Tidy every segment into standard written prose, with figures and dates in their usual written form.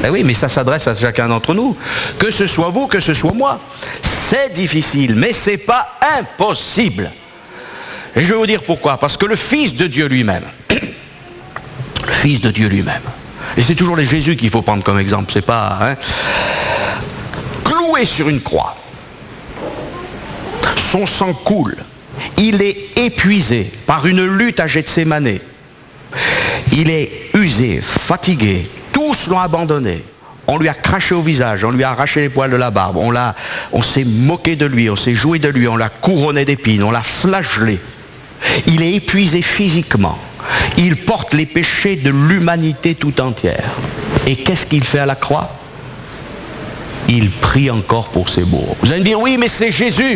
Eh oui, mais ça s'adresse à chacun d'entre nous. Que ce soit vous, que ce soit moi. C'est difficile, mais ce n'est pas impossible. Et je vais vous dire pourquoi. Parce que le Fils de Dieu lui-même, le Fils de Dieu lui-même, et c'est toujours les Jésus qu'il faut prendre comme exemple, c'est pas... Hein, cloué sur une croix, son sang coule, il est épuisé par une lutte à Gethsémané, il est usé, fatigué, tous l'ont abandonné. On lui a craché au visage, on lui a arraché les poils de la barbe, on s'est moqué de lui, on s'est joué de lui, on l'a couronné d'épines, on l'a flagellé. Il est épuisé physiquement. Il porte les péchés de l'humanité tout entière. Et qu'est-ce qu'il fait à la croix? Il prie encore pour ses bourreaux. Vous allez me dire, oui, mais c'est Jésus.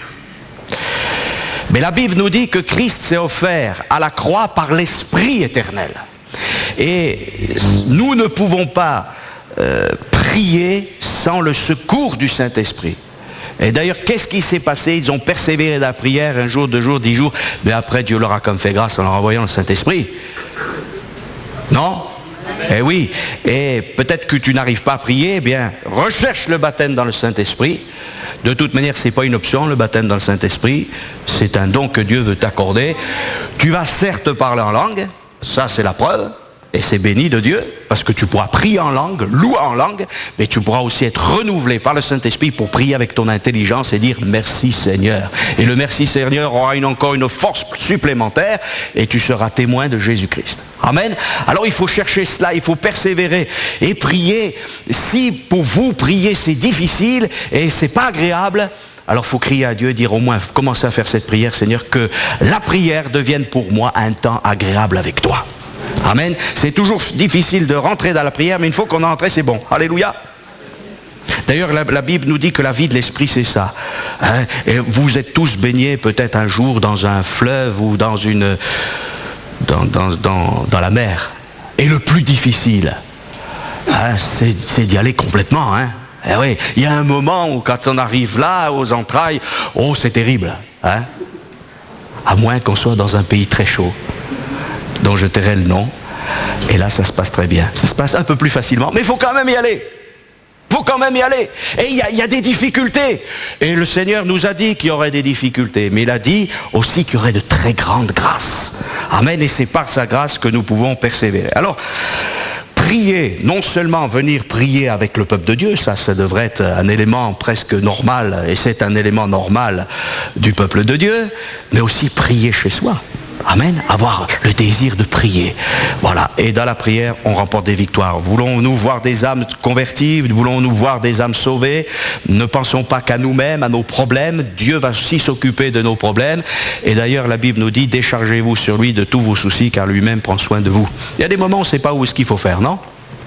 Mais la Bible nous dit que Christ s'est offert à la croix par l'Esprit éternel. Et nous ne pouvons pas prier sans le secours du Saint-Esprit. Et d'ailleurs, qu'est-ce qui s'est passé? Ils ont persévéré dans la prière, 1 jour, 2 jours, 10 jours, mais après Dieu leur a comme fait grâce en leur envoyant le Saint-Esprit. Non? Eh oui, et peut-être que tu n'arrives pas à prier, eh bien, recherche le baptême dans le Saint-Esprit. De toute manière, ce n'est pas une option, le baptême dans le Saint-Esprit. C'est un don que Dieu veut t'accorder. Tu vas certes parler en langue, ça c'est la preuve. Et c'est béni de Dieu, parce que tu pourras prier en langue, louer en langue, mais tu pourras aussi être renouvelé par le Saint-Esprit pour prier avec ton intelligence et dire merci Seigneur. Et le merci Seigneur aura encore une force supplémentaire et tu seras témoin de Jésus-Christ. Amen. Alors il faut chercher cela, il faut persévérer et prier. Si pour vous prier c'est difficile et c'est pas agréable, alors il faut crier à Dieu et dire au moins, commencer à faire cette prière, Seigneur, que la prière devienne pour moi un temps agréable avec toi. Amen. C'est toujours difficile de rentrer dans la prière, mais une fois qu'on est entré, c'est bon. Alléluia. D'ailleurs, la Bible nous dit que la vie de l'esprit, c'est ça. Hein? Et vous êtes tous baignés peut-être un jour dans un fleuve ou dans la mer. Et le plus difficile, hein, c'est d'y aller complètement. Hein? Et oui, il y a un moment où quand on arrive là, aux entrailles, oh, c'est terrible. Hein? À moins qu'on soit dans un pays très chaud, dont je tairai le nom, et là ça se passe très bien. Ça se passe un peu plus facilement, mais il faut quand même y aller. Il faut quand même y aller. Et il y a des difficultés. Et le Seigneur nous a dit qu'il y aurait des difficultés, mais il a dit aussi qu'il y aurait de très grandes grâces. Amen, et c'est par sa grâce que nous pouvons persévérer. Alors, prier, non seulement venir prier avec le peuple de Dieu, ça devrait être un élément presque normal, et c'est un élément normal du peuple de Dieu, mais aussi prier chez soi. Amen, avoir le désir de prier. Voilà, et dans la prière, on remporte des victoires. Voulons-nous voir des âmes converties? Voulons-nous voir des âmes sauvées? Ne pensons pas qu'à nous-mêmes, à nos problèmes. Dieu va aussi s'occuper de nos problèmes. Et d'ailleurs, la Bible nous dit, déchargez-vous sur lui de tous vos soucis, car lui-même prend soin de vous. Il y a des moments où on ne sait pas où est-ce qu'il faut faire, non?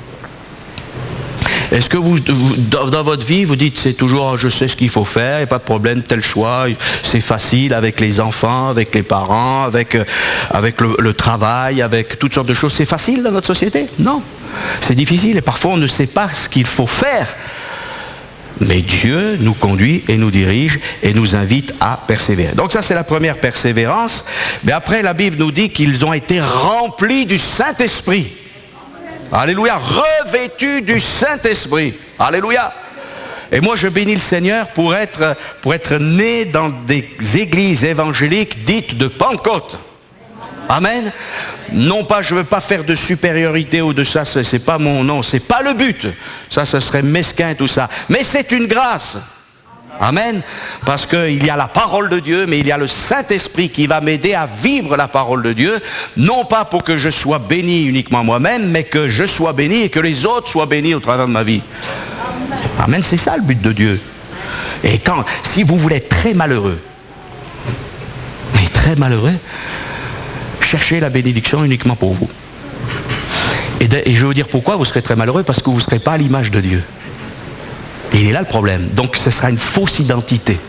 Est-ce que vous, dans votre vie, vous dites, c'est toujours, je sais ce qu'il faut faire, il n'y a pas de problème, tel choix, c'est facile avec les enfants, avec les parents, avec le travail, avec toutes sortes de choses. C'est facile dans notre société? Non. C'est difficile et parfois on ne sait pas ce qu'il faut faire. Mais Dieu nous conduit et nous dirige et nous invite à persévérer. Donc ça c'est la première persévérance. Mais après la Bible nous dit qu'ils ont été remplis du Saint-Esprit. Alléluia, revêtus du Saint-Esprit. Alléluia. Et moi je bénis le Seigneur pour être né dans des églises évangéliques dites de Pentecôte. Amen. Non pas, je ne veux pas faire de supériorité ou de ça, c'est pas mon nom, c'est pas le but. Ça, ce serait mesquin tout ça. Mais c'est une grâce. Amen. Parce qu'il y a la parole de Dieu, mais il y a le Saint-Esprit qui va m'aider à vivre la parole de Dieu. Non pas pour que je sois béni uniquement moi-même, mais que je sois béni et que les autres soient bénis au travers de ma vie. Amen, c'est ça le but de Dieu. Et si vous voulez être très malheureux, mais très malheureux, cherchez la bénédiction uniquement pour vous. Et je vais vous dire pourquoi vous serez très malheureux, parce que vous ne serez pas à l'image de Dieu. Et il est là le problème. Donc ce sera une fausse identité.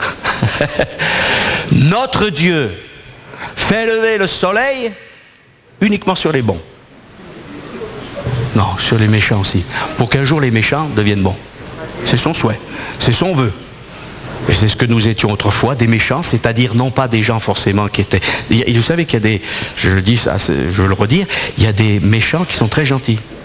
Notre Dieu fait lever le soleil uniquement sur les bons. Non, sur les méchants aussi. Pour qu'un jour les méchants deviennent bons. C'est son souhait. C'est son vœu. Et c'est ce que nous étions autrefois, des méchants, c'est-à-dire non pas des gens forcément qui étaient... Vous savez qu'il y a des... Je le dis, ça, je veux le redire, il y a des méchants qui sont très gentils.